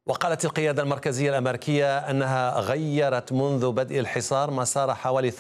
وقالت القيادة المركزية الأمريكية أنها غيرت منذ بدء الحصار مسار حوالي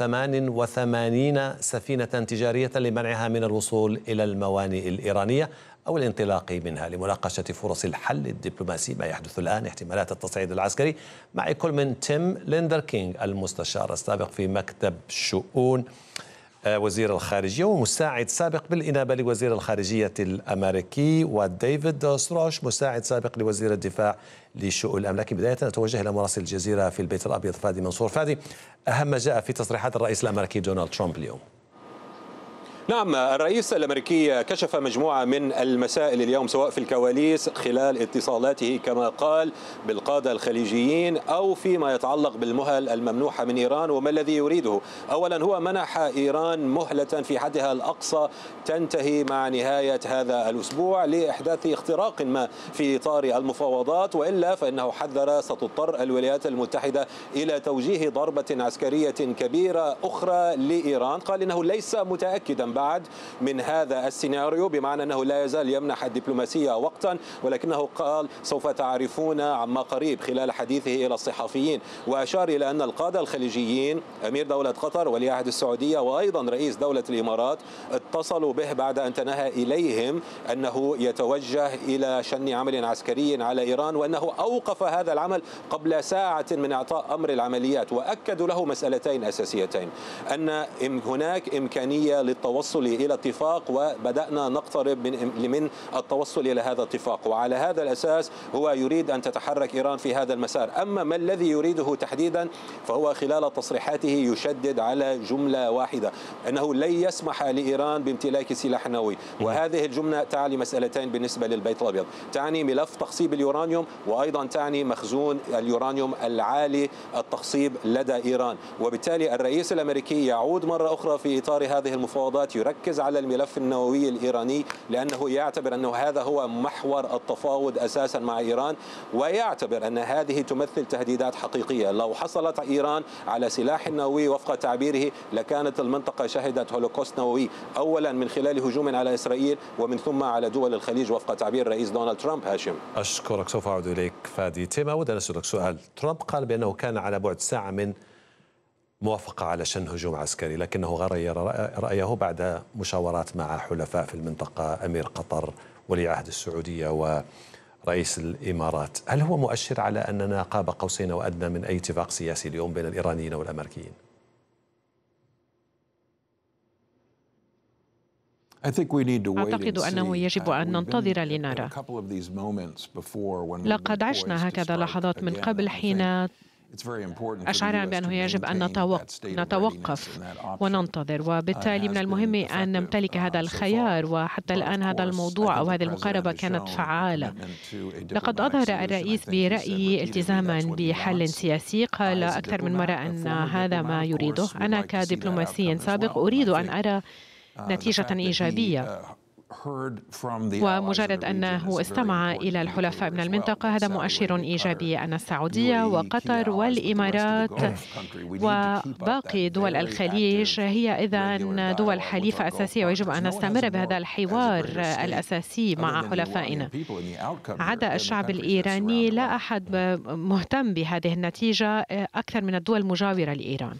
88 سفينة تجارية لمنعها من الوصول إلى الموانئ الإيرانية أو الانطلاق منها لمناقشة فرص الحل الدبلوماسي. ما يحدث الآن احتمالات التصعيد العسكري مع كل من تيم ليندر كينغ المستشار السابق في مكتب شؤون وزير الخارجية ومساعد سابق بالإنابة لوزير الخارجية الأمريكي، وديفيد ستروش مساعد سابق لوزير الدفاع لشؤون الأملاك. بداية نتوجه إلى مراسل الجزيرة في البيت الأبيض فادي منصور. فادي، أهم ما جاء في تصريحات الرئيس الأمريكي دونالد ترامب اليوم؟ نعم، الرئيس الأمريكي كشف مجموعة من المسائل اليوم سواء في الكواليس خلال اتصالاته كما قال بالقادة الخليجيين أو فيما يتعلق بالمهل الممنوحة من إيران. وما الذي يريده؟ أولا هو منح إيران مهلة في حدها الأقصى تنتهي مع نهاية هذا الأسبوع لإحداث اختراق ما في إطار المفاوضات، وإلا فإنه حذر ستضطر الولايات المتحدة إلى توجيه ضربة عسكرية كبيرة أخرى لإيران. قال إنه ليس متأكدا بعد من هذا السيناريو، بمعنى أنه لا يزال يمنح الدبلوماسية وقتا، ولكنه قال سوف تعرفون عما قريب خلال حديثه إلى الصحفيين. وأشار إلى أن القادة الخليجيين أمير دولة قطر ولي عهد السعودية وأيضا رئيس دولة الإمارات اتصلوا به بعد أن تنهى إليهم أنه يتوجه إلى شن عمل عسكري على إيران، وأنه أوقف هذا العمل قبل ساعة من إعطاء أمر العمليات. وأكدوا له مسألتين أساسيتين: أن هناك إمكانية للتوصل إلى اتفاق وبدأنا نقترب من التوصل إلى هذا الاتفاق، وعلى هذا الأساس هو يريد أن تتحرك إيران في هذا المسار. أما ما الذي يريده تحديدا فهو خلال تصريحاته يشدد على جملة واحدة: أنه لن يسمح لإيران بامتلاك سلاح نووي. وهذه الجملة تعني مسألتين بالنسبة للبيت الأبيض: تعني ملف تخصيب اليورانيوم، وأيضا تعني مخزون اليورانيوم العالي التخصيب لدى إيران. وبالتالي الرئيس الأمريكي يعود مرة أخرى في إطار هذه المفاوضات يركز على الملف النووي الإيراني، لأنه يعتبر أنه هذا هو محور التفاوض أساسا مع إيران، ويعتبر أن هذه تمثل تهديدات حقيقية. لو حصلت إيران على سلاح نووي وفق تعبيره لكانت المنطقة شهدت هولوكوست نووي، أولا من خلال هجوم على إسرائيل ومن ثم على دول الخليج وفق تعبير الرئيس دونالد ترامب. هاشم، أشكرك. سوف أعود إليك فادي. تيم، أود أن أسألك سؤال. ترامب قال بأنه كان على بعد ساعة من موافقة على شن هجوم عسكري، لكنه غير رأيه بعد مشاورات مع حلفاء في المنطقة أمير قطر ولي عهد السعودية ورئيس الإمارات. هل هو مؤشر على أننا قاب قوسين وأدنى من أي اتفاق سياسي اليوم بين الإيرانيين والأمريكيين؟ أعتقد أنه يجب أن ننتظر لنرى. لقد عشنا هكذا لحظات من قبل حين أشعرنا بأنه يجب أن نتوقف وننتظر، وبالتالي من المهم أن نمتلك هذا الخيار. وحتى الآن هذا الموضوع أو هذه المقاربة كانت فعالة. لقد أظهر الرئيس برأيي التزاما بحل سياسي، قال أكثر من مرة أن هذا ما يريده. أنا كدبلوماسي سابق أريد أن أرى نتيجة إيجابية، ومجرد أنه استمع إلى الحلفاء من المنطقة هذا مؤشر إيجابي. أن السعودية وقطر والإمارات وباقي دول الخليج هي إذن دول حليفة أساسية، ويجب أن نستمر بهذا الحوار الأساسي مع حلفائنا. عدا الشعب الإيراني لا أحد مهتم بهذه النتيجة أكثر من الدول المجاورة لإيران.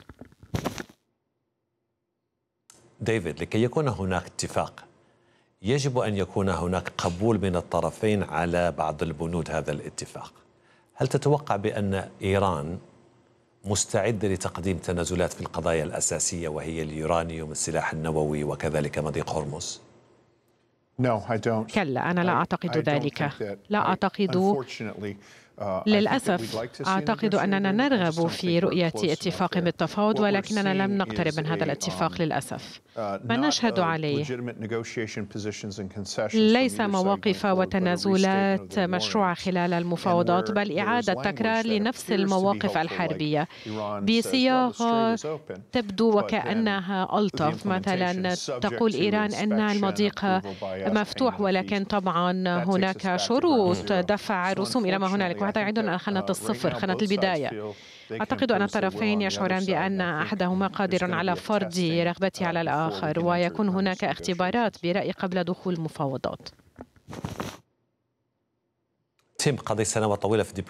ديفيد، لكي يكون هناك اتفاق يجب أن يكون هناك قبول من الطرفين على بعض البنود هذا الاتفاق. هل تتوقع بأن إيران مستعدة لتقديم تنازلات في القضايا الأساسية وهي اليورانيوم، السلاح النووي، وكذلك مضيق هرمز؟ كلا، أنا لا أعتقد ذلك. لا أعتقد، للأسف أعتقد أننا نرغب في رؤية اتفاق بالتفاوض، ولكننا لم نقترب من هذا الاتفاق للأسف. ما نشهد عليه ليس مواقف وتنازلات مشروعة خلال المفاوضات، بل إعادة تكرار لنفس المواقف الحربية بصياغة تبدو وكأنها ألطف. مثلا تقول إيران أن المضيق مفتوح، ولكن طبعا هناك شروط دفع الرسوم إلى ما هنالك، وهذا يعيدنا خانة الصفر، خانة البداية. أعتقد أن الطرفين يشعران بأن أحدهما قادر على فرض رغبته على الآخر، ويكون هناك اختبارات برأي قبل دخول المفاوضات. تيم، قضيت سنوات طويلة في